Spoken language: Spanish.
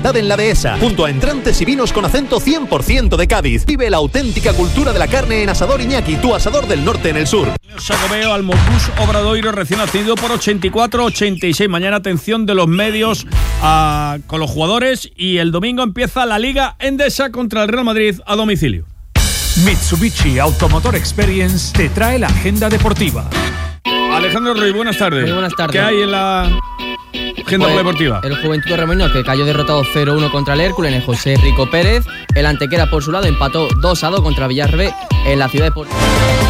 en la Dehesa, junto a entrantes y vinos con acento 100% de Cádiz. Vive la auténtica cultura de la carne en Asador Iñaki, tu asador del norte en el sur. Sacobeo al Mocús Obradoiro, recién ascendido por 84-86. Mañana atención de los medios con los jugadores, y el domingo empieza la Liga Endesa contra el Real Madrid a domicilio. Mitsubishi Automotor Experience te trae la agenda deportiva. Alejandro Ruiz, buenas tardes. Muy buenas tardes. ¿Qué hay en la agenda deportiva? El Juventud Remolino, que cayó derrotado 0-1 contra el Hércules en José Rico Pérez. El Antequera, por su lado, empató 2-2 contra Villarreal en la ciudad de